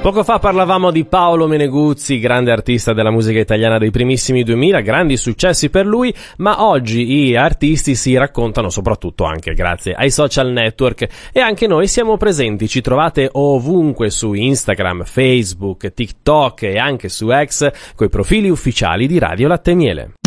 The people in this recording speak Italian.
Poco fa parlavamo di Paolo Meneguzzi, grande artista della musica italiana dei primissimi 2000, grandi successi per lui, ma oggi gli artisti si raccontano soprattutto anche grazie ai social network e anche noi siamo presenti, ci trovate ovunque su Instagram, Facebook, TikTok e anche su X coi profili ufficiali di Radio Latte e Miele.